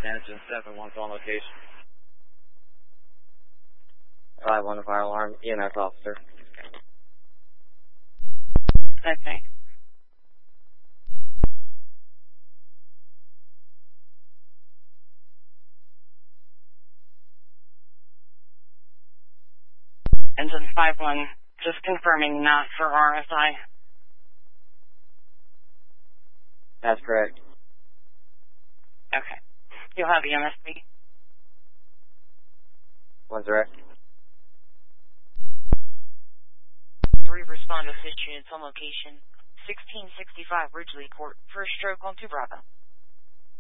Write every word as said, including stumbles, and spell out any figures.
Engine seven one's on location. five one fire alarm, E M S officer. Okay. Engine five one, just confirming not for R S I. That's correct. Okay. You'll have E M S B. One's direct. Three respond to Fitch units on location. sixteen sixty-five Ridgely Court. First stroke on two Bravo.